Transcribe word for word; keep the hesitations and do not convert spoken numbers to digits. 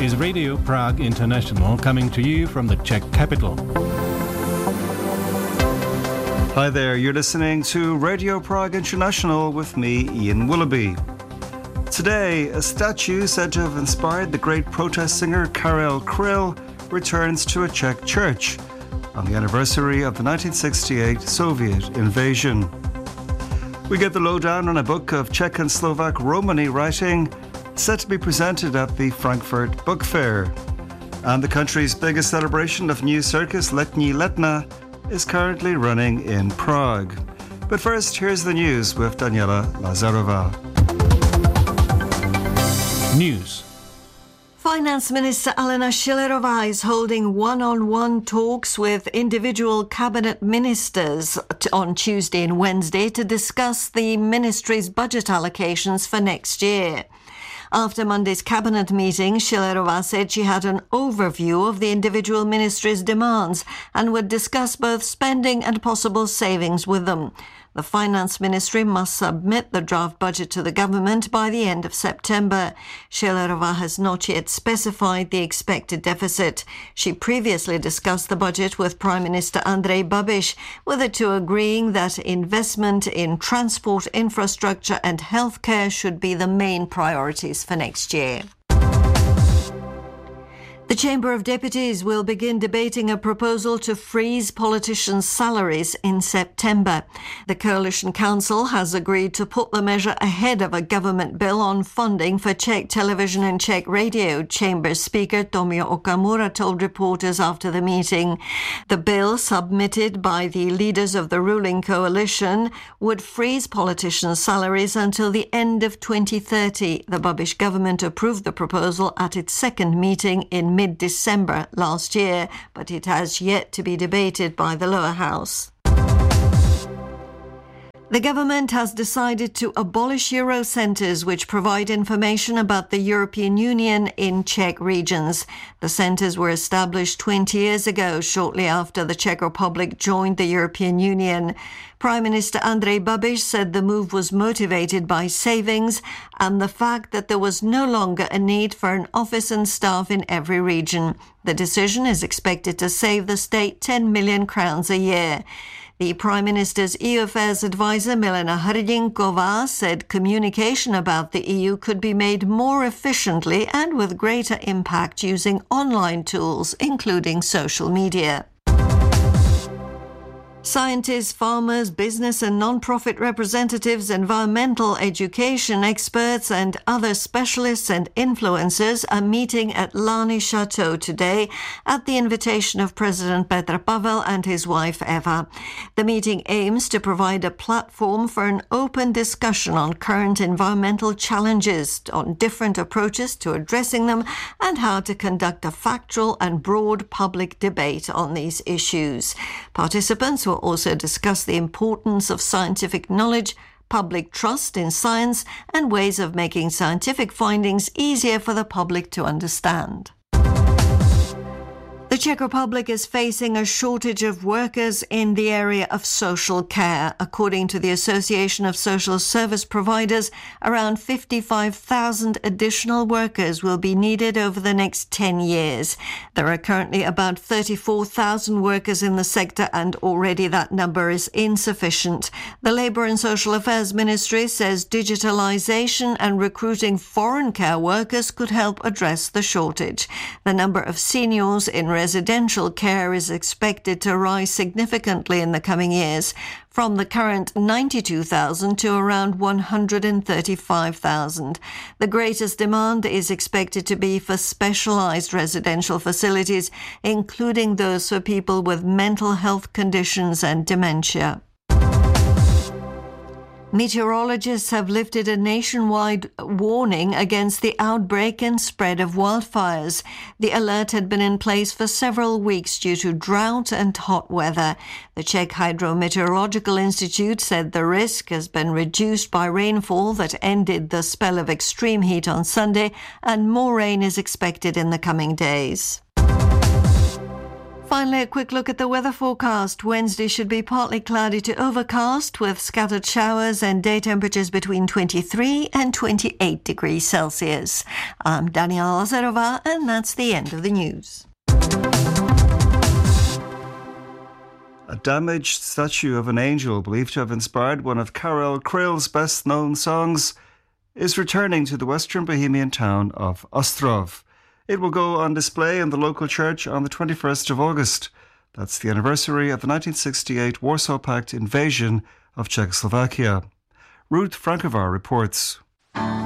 is Radio Prague International, coming to you from the Czech capital. Hi there, you're listening to Radio Prague International with me, Ian Willoughby. Today, a statue said to have inspired the great protest singer Karel Kryl returns to a Czech church on the anniversary of the nineteen sixty-eight Soviet invasion. We get the lowdown on a book of Czech and Slovak Romani writing set to be presented at the Frankfurt Book Fair. And the country's biggest celebration of new circus, Letní Letna, is currently running in Prague. But first, here's the news with Daniela Lazarova. News. Finance Minister Alena Schillerová is holding one-on-one talks with individual cabinet ministers on Tuesday and Wednesday to discuss the ministry's budget allocations for next year. After Monday's cabinet meeting, Schillerová said she had an overview of the individual ministries' demands and would discuss both spending and possible savings with them. The Finance Ministry must submit the draft budget to the government by the end of September. Schillerová has not yet specified the expected deficit. She previously discussed the budget with Prime Minister Andrej Babiš, with the two agreeing that investment in transport infrastructure and healthcare should be the main priorities for next year. The Chamber of Deputies will begin debating a proposal to freeze politicians' salaries in September. The Coalition Council has agreed to put the measure ahead of a government bill on funding for Czech television and Czech radio, Chamber Speaker Tomio Okamura told reporters after the meeting. The bill, submitted by the leaders of the ruling coalition, would freeze politicians' salaries until the end of twenty thirty. The Babiš government approved the proposal at its second meeting in mid-December last year, but it has yet to be debated by the lower house. The government has decided to abolish Eurocentres, which provide information about the European Union in Czech regions. The centres were established twenty years ago, shortly after the Czech Republic joined the European Union. Prime Minister Andrej Babiš said the move was motivated by savings and the fact that there was no longer a need for an office and staff in every region. The decision is expected to save the state ten million crowns a year. The Prime Minister's E U Affairs advisor Milena Hrdinková said communication about the E U could be made more efficiently and with greater impact using online tools, including social media. Scientists, farmers, business and non-profit representatives, environmental education experts and other specialists and influencers are meeting at Lani Chateau today at the invitation of President Petr Pavel and his wife Eva. The meeting aims to provide a platform for an open discussion on current environmental challenges, on different approaches to addressing them, and how to conduct a factual and broad public debate on these issues. Participants will also discuss the importance of scientific knowledge, public trust in science, and ways of making scientific findings easier for the public to understand. The Czech Republic is facing a shortage of workers in the area of social care. According to the Association of Social Service Providers, around fifty-five thousand additional workers will be needed over the next ten years. There are currently about thirty-four thousand workers in the sector, and already that number is insufficient. The Labour and Social Affairs Ministry says digitalisation and recruiting foreign care workers could help address the shortage. The number of seniors in residential care is expected to rise significantly in the coming years, from the current ninety-two thousand to around one hundred thirty-five thousand. The greatest demand is expected to be for specialised residential facilities, including those for people with mental health conditions and dementia. Meteorologists have lifted a nationwide warning against the outbreak and spread of wildfires. The alert had been in place for several weeks due to drought and hot weather. The Czech Hydrometeorological Institute said the risk has been reduced by rainfall that ended the spell of extreme heat on Sunday, and more rain is expected in the coming days. finally, a quick look at the weather forecast. Wednesday should be partly cloudy to overcast with scattered showers and day temperatures between twenty-three and twenty-eight degrees Celsius. I'm Daniela Zerova, and that's the end of the news. A damaged statue of an angel believed to have inspired one of Karel Kryle's best-known songs is returning to the western Bohemian town of Ostrov. It will go on display in the local church on the twenty-first of August. That's the anniversary of the nineteen sixty-eight Warsaw Pact invasion of Czechoslovakia. Ruth Frankovar reports.